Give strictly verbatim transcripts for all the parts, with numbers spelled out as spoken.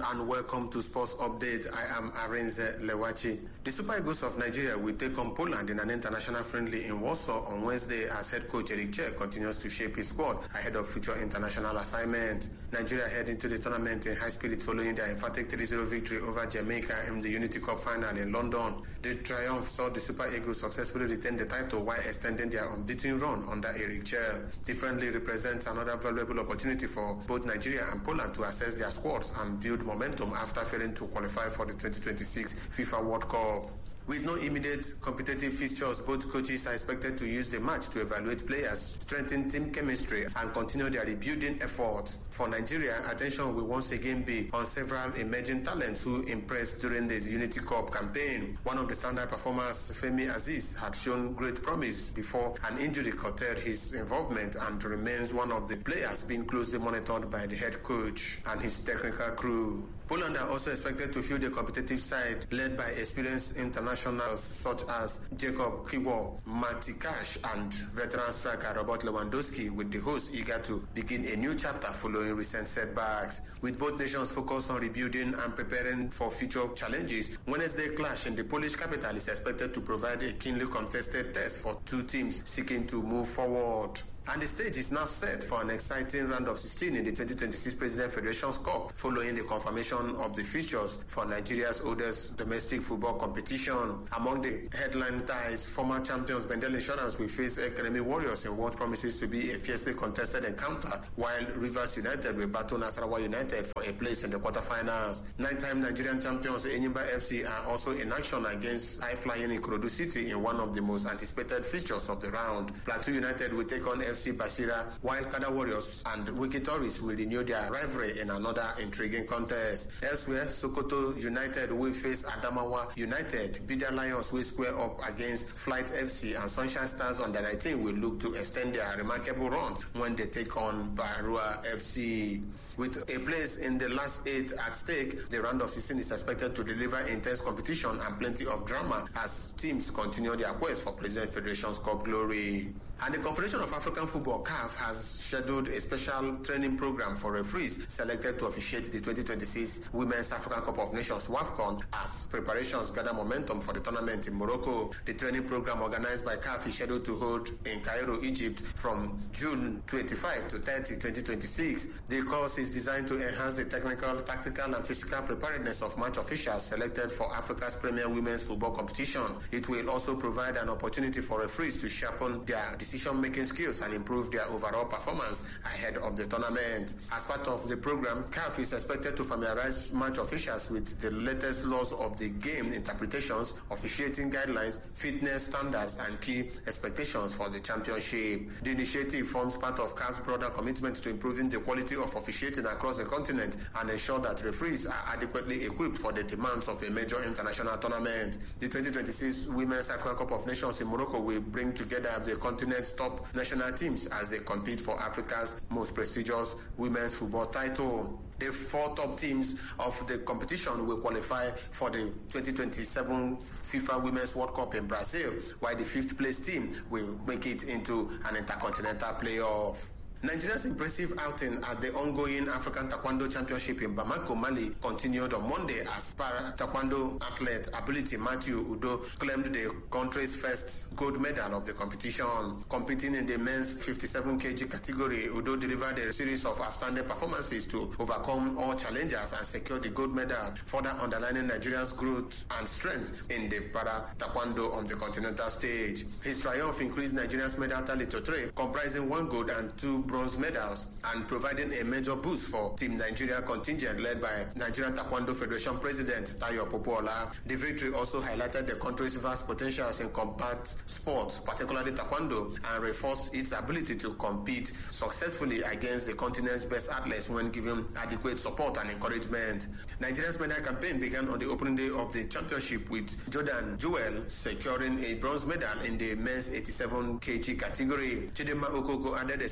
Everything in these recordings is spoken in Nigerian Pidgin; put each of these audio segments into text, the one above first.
and welcome to Sports Update. I am Arenze Lewachi. The Super Eagles of Nigeria will take on Poland in an international friendly in Warsaw on Wednesday as head coach Eric Cheh continues to shape his squad ahead of future international assignments. Nigeria head into the tournament in high spirit following their emphatic three zero victory over Jamaica in the Unity Cup final in London. The triumph saw the Super Eagles successfully retain the title while extending their unbeaten run under Eric Cheh. The friendly represents another valuable opportunity for both Nigeria and Poland to assess their squads and build momentum after failing to qualify for the twenty twenty-six FIFA World Cup. With no immediate competitive fixtures, both coaches are expected to use the match to evaluate players, strengthen team chemistry, and continue their rebuilding efforts. For Nigeria, attention will once again be on several emerging talents who impressed during the Unity Cup campaign. One of the standout performers, Femi Aziz, had shown great promise before an injury curtailed his involvement and remains one of the players being closely monitored by the head coach and his technical crew. Poland are also expected to field a competitive side led by experienced internationals such as Jacob Kiwo, Mati Cash, and veteran striker Robert Lewandowski, with the hosts eager to begin a new chapter following recent setbacks. With both nations focused on rebuilding and preparing for future challenges, Wednesday's clash in the Polish capital is expected to provide a keenly contested test for two teams seeking to move forward. And the stage is now set for an exciting round of sixteen in the twenty twenty-six President Federations Cup following the confirmation of the fixtures for Nigeria's oldest domestic football competition. Among the headline ties, former champions Bendel Insurance will face Academy Warriors in what promises to be a fiercely contested encounter, while Rivers United will battle Nasarawa United for a place in the quarterfinals. Nine-time Nigerian champions Enyimba F C are also in action against high-flying Ikorodu City in one of the most anticipated fixtures of the round. Plateau United will take on F C Bashira, while Kada Warriors and Wiki Tories will renew their rivalry in another intriguing contest. Elsewhere, Sokoto United will face Adamawa United, Bida Lions will square up against Flight F C, and Sunshine Stars under nineteen will look to extend their remarkable run when they take on Barua F C. With a place in the last eight at stake, the round of sixteen is expected to deliver intense competition and plenty of drama as teams continue their quest for President Federations Cup glory. And the Confederation of African Football, C A F, has scheduled a special training program for referees selected to officiate the twenty twenty-six Women's African Cup of Nations WAFCON as preparations gather momentum for the tournament in Morocco. The training program organized by C A F is scheduled to hold in Cairo, Egypt from June twenty-fifth to thirtieth, twenty twenty-six. The course is designed to enhance the technical, tactical, and physical preparedness of match officials selected for Africa's premier women's football competition. It will also provide an opportunity for referees to sharpen their decision-making skills and improve their overall performance ahead of the tournament. As part of the program, C A F is expected to familiarize match officials with the latest laws of the game, interpretations, officiating guidelines, fitness standards, and key expectations for the championship. The initiative forms part of C A F's broader commitment to improving the quality of officiating across the continent and ensure that referees are adequately equipped for the demands of a major international tournament. The twenty twenty-six Women's African Cup of Nations in Morocco will bring together the continent's top national teams as they compete for Africa's most prestigious women's football title. The four top teams of the competition will qualify for the twenty twenty-seven FIFA Women's World Cup in Brazil, while the fifth place team will make it into an intercontinental playoff. Nigeria's impressive outing at the ongoing African Taekwondo Championship in Bamako, Mali, continued on Monday as para-taekwondo athlete Ability Matthew Udo claimed the country's first gold medal of the competition. Competing in the men's fifty-seven kilogram category, Udo delivered a series of outstanding performances to overcome all challengers and secure the gold medal, further underlining Nigeria's growth and strength in the para-taekwondo on the continental stage. His triumph increased Nigeria's medal tally to three, comprising one gold and two bronze medals, and providing a major boost for Team Nigeria contingent led by Nigerian Taekwondo Federation President Tayo Popoola. The victory also highlighted the country's vast potentials in combat sports, particularly Taekwondo, and reinforced its ability to compete successfully against the continent's best athletes when given adequate support and encouragement. Nigeria's medal campaign began on the opening day of the championship with Jordan Jewel securing a bronze medal in the men's eighty-seven kilogram category. Chidinma Okoko added a second bronze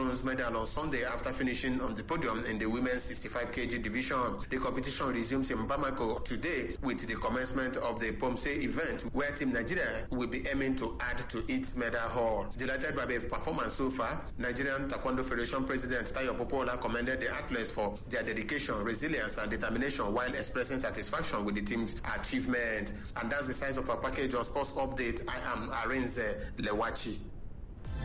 bronze medal on Sunday after finishing on the podium in the women's sixty-five kilogram division. The competition resumes in Bamako today with the commencement of the Pomse event, where Team Nigeria will be aiming to add to its medal haul. Delighted by the performance so far, Nigerian Taekwondo Federation President Tayo Popola commended the athletes for their dedication, resilience, and determination while expressing satisfaction with the team's achievement. And that's the size of our package on Sports Update. I am Arinze Lewachi.